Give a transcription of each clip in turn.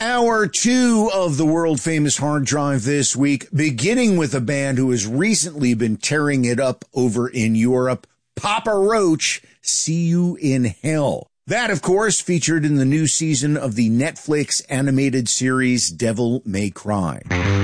Hour 2 of the world-famous Hard Drive this week, beginning with a band who has recently been tearing it up over in Europe, Papa Roach, See You in Hell. That, of course, featured in the new season of the Netflix animated series Devil May Cry.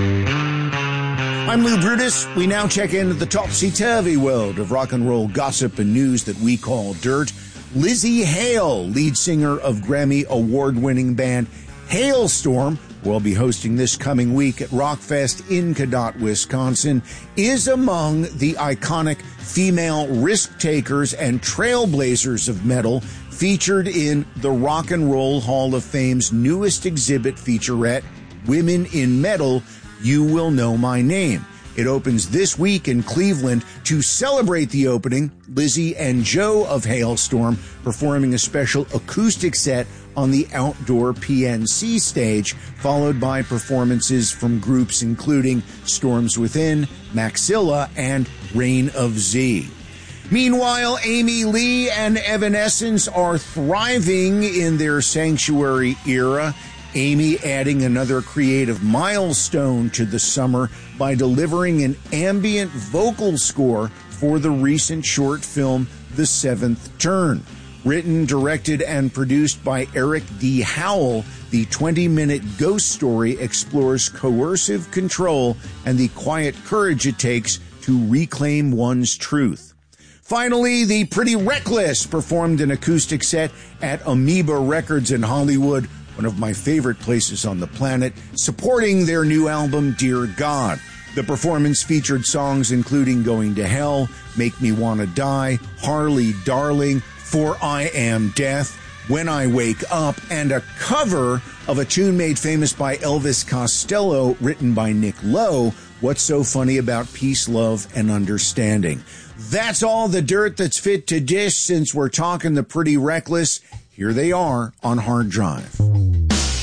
I'm Lou Brutus. We now check into the topsy-turvy world of rock and roll gossip and news that we call dirt. Lzzy Hale, lead singer of Grammy award-winning band Halestorm, will be hosting this coming week at Rockfest in Cadott, Wisconsin, is among the iconic female risk-takers and trailblazers of metal featured in the Rock and Roll Hall of Fame's newest exhibit featurette, Women in Metal, You Will Know My Name. It opens this week in Cleveland. To celebrate the opening, Lzzy and Joe of Halestorm performing a special acoustic set on the outdoor PNC stage, followed by performances from groups including Storms Within, Maxilla, and Reign of Z. Meanwhile, Amy Lee and Evanescence are thriving in their Sanctuary era. Amy adding another creative milestone to the summer by delivering an ambient vocal score for the recent short film, The Seventh Turn. Written, directed, and produced by Eric D. Howell, the 20-minute ghost story explores coercive control and the quiet courage it takes to reclaim one's truth. Finally, the Pretty Reckless performed an acoustic set at Amoeba Records in Hollywood, one of my favorite places on the planet, supporting their new album, Dear God. The performance featured songs including Going to Hell, Make Me Wanna Die, Harley Darling, For I Am Death, When I Wake Up, and a cover of a tune made famous by Elvis Costello, written by Nick Lowe, What's So Funny About Peace, Love, and Understanding. That's all the dirt that's fit to dish since we're talking the Pretty Reckless. Here they are on Hard Drive.